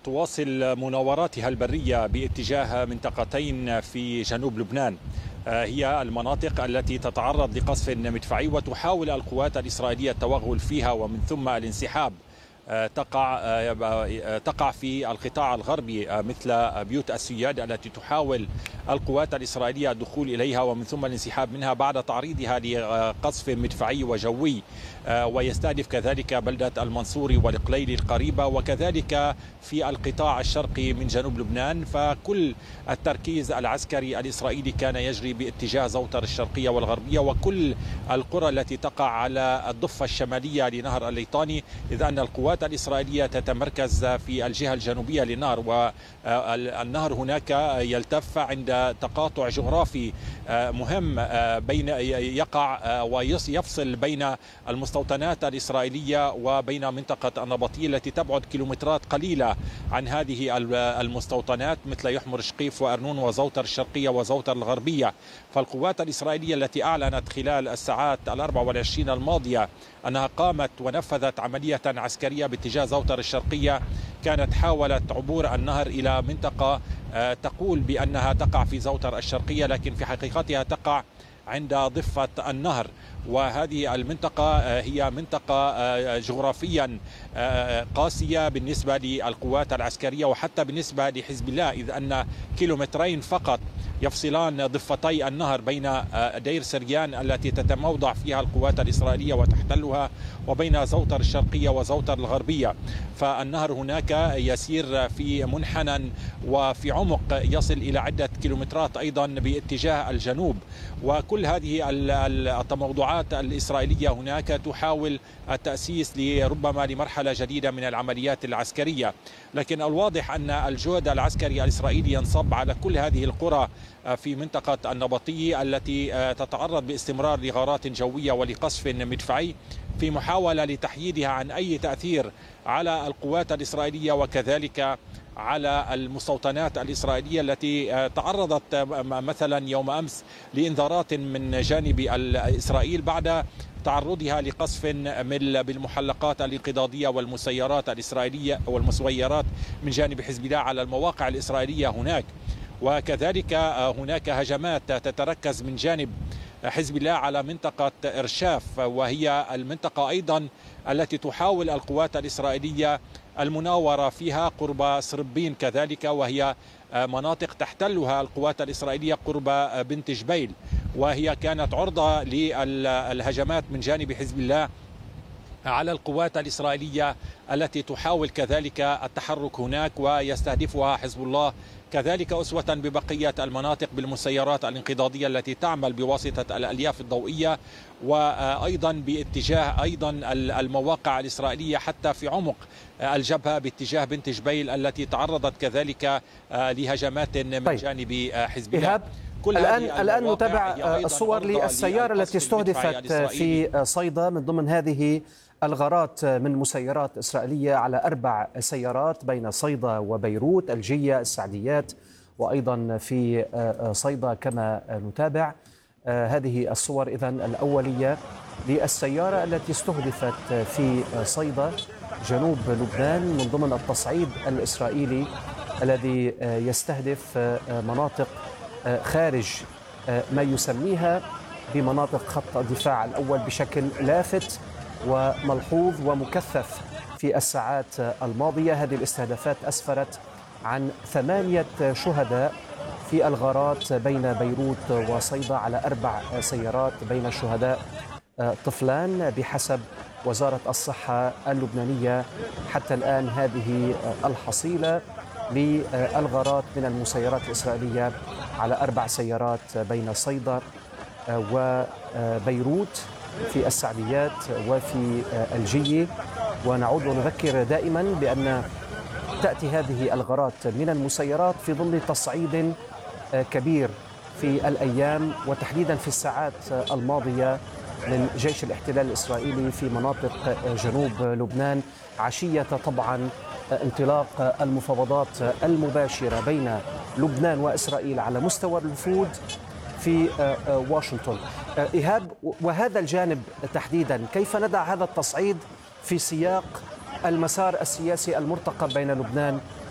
تواصل مناوراتها البرية باتجاه منطقتين في جنوب لبنان، هي المناطق التي تتعرض لقصف مدفعي، وتحاول القوات الإسرائيلية التوغل فيها ومن ثم الانسحاب. تقع في القطاع الغربي مثل بيوت السياد التي تحاول القوات الإسرائيلية الدخول إليها ومن ثم الانسحاب منها بعد تعريضها لقصف مدفعي وجوي، ويستهدف كذلك بلدة المنصوري والقليل القريبة، وكذلك في القطاع الشرقي من جنوب لبنان. فكل التركيز العسكري الإسرائيلي كان يجري باتجاه زوتر الشرقية والغربية وكل القرى التي تقع على الضفة الشمالية لنهر الليطاني، إذ أن القوات الإسرائيلية تتمركز في الجهة الجنوبية للنهر، والنهر هناك يلتف عند تقاطع جغرافي مهم بين يقع ويفصل بين المستوطنات الإسرائيلية وبين منطقة النبطية التي تبعد كيلومترات قليلة عن هذه المستوطنات مثل يحمر شقيف وأرنون وزوتر الشرقية وزوتر الغربية. فالقوات الإسرائيلية التي أعلنت خلال الساعات 24 الماضية أنها قامت ونفذت عملية عسكرية باتجاه زوتر الشرقية، كانت حاولت عبور النهر إلى منطقة تقول بأنها تقع في زوتر الشرقية، لكن في حقيقتها تقع عند ضفة النهر. وهذه المنطقة هي منطقة جغرافيا قاسية بالنسبة للقوات العسكرية وحتى بالنسبة لحزب الله، إذ أن كيلومترين فقط يفصلان ضفتي النهر بين دير سريان التي تتموضع فيها القوات الإسرائيلية وتحتلها وبين زوتر الشرقية وزوتر الغربية. فالنهر هناك يسير في منحنى وفي عمق يصل إلى عدة كيلومترات أيضا باتجاه الجنوب، وكل هذه التموضعات الإسرائيلية هناك تحاول التأسيس لربما لمرحلة جديدة من العمليات العسكرية. لكن الواضح أن الجهد العسكري الإسرائيلي ينصب على كل هذه القرى في منطقة النبطية التي تتعرض باستمرار لغارات جوية ولقصف مدفعي في محاولة لتحييدها عن أي تأثير على القوات الإسرائيلية وكذلك على المستوطنات الإسرائيلية التي تعرضت مثلا يوم أمس لإنذارات من جانب إسرائيل بعد تعرضها لقصف بالمحلقات الانقضاضية والمسيرات الإسرائيلية والمسيرات من جانب حزب الله على المواقع الإسرائيلية هناك. وكذلك هناك هجمات تتركز من جانب حزب الله على منطقة إرشاف، وهي المنطقة أيضا التي تحاول القوات الإسرائيلية المناورة فيها قرب سربين كذلك، وهي مناطق تحتلها القوات الإسرائيلية قرب بنت جبيل، وهي كانت عرضة للهجمات من جانب حزب الله على القوات الإسرائيلية التي تحاول كذلك التحرك هناك ويستهدفها حزب الله كذلك أسوة ببقية المناطق بالمسيرات الانقضاضية التي تعمل بواسطة الألياف الضوئية، وأيضا باتجاه أيضا المواقع الإسرائيلية حتى في عمق الجبهة باتجاه بنت جبيل التي تعرضت كذلك لهجمات من جانب حزب الله. الآن نتابع الصور للسيارة التي استهدفت في صيدا من ضمن هذه الغارات من مسيرات إسرائيلية على 4 سيارات بين صيدا وبيروت، الجية، السعديات، وأيضا في صيدا كما نتابع. هذه الصور إذن الأولية للسيارة التي استهدفت في صيدا جنوب لبنان من ضمن التصعيد الإسرائيلي الذي يستهدف مناطق خارج ما يسميها بمناطق خط الدفاع الأول بشكل لافت وملحوظ ومكثف في الساعات الماضية. هذه الاستهدافات أسفرت عن 8 شهداء في الغارات بين بيروت وصيدا على 4 سيارات، بين الشهداء طفلان بحسب وزارة الصحة اللبنانية. حتى الآن هذه الحصيلة للغارات من المسيرات الإسرائيلية على 4 سيارات بين صيدا وبيروت في السعديات وفي الجية. ونعود ونذكر دائما بأن تأتي هذه الغارات من المسيرات في ظل تصعيد كبير في الأيام وتحديدا في الساعات الماضية من جيش الاحتلال الإسرائيلي في مناطق جنوب لبنان، عشية طبعا انطلاق المفاوضات المباشرة بين لبنان وإسرائيل على مستوى الوفود في واشنطن. إيهاب، وهذا الجانب تحديدا كيف ندع هذا التصعيد في سياق المسار السياسي المرتقب بين لبنان